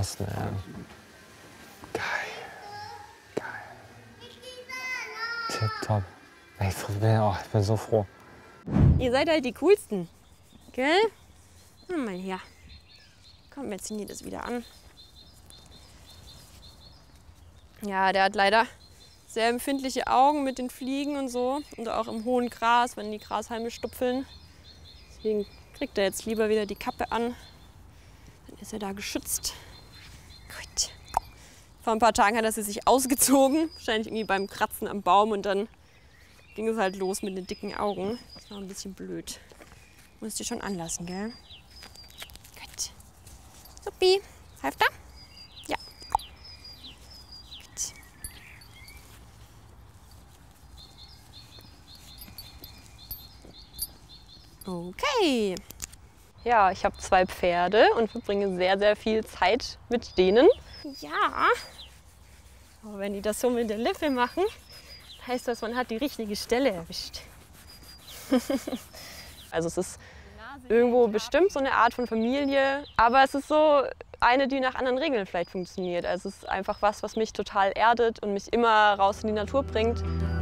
Thorsten, ey. Geil. Geil. Tipptopp. Ich bin so froh. Ihr seid halt die Coolsten, gell? Mal her. Komm, wir ziehen die das wieder an. Ja, der hat leider sehr empfindliche Augen mit den Fliegen und so. Und auch im hohen Gras, wenn die Grashalme stupfeln. Deswegen kriegt er jetzt lieber wieder die Kappe an. Dann ist er da geschützt. Gut. Vor ein paar Tagen hat er sie sich ausgezogen. Wahrscheinlich irgendwie beim Kratzen am Baum. Und dann ging es halt los mit den dicken Augen. Das war ein bisschen blöd. Musst du schon anlassen, gell? Gut. Suppi. Halfter? Ja. Gut. Okay. Ja, ich habe 2 Pferde und verbringe sehr, sehr viel Zeit mit denen. Ja. Aber wenn die das so mit der Lippe machen, heißt das, man hat die richtige Stelle erwischt. Also es ist irgendwo bestimmt so eine Art von Familie, aber es ist so eine, die nach anderen Regeln vielleicht funktioniert. Also es ist einfach was, was mich total erdet und mich immer raus in die Natur bringt.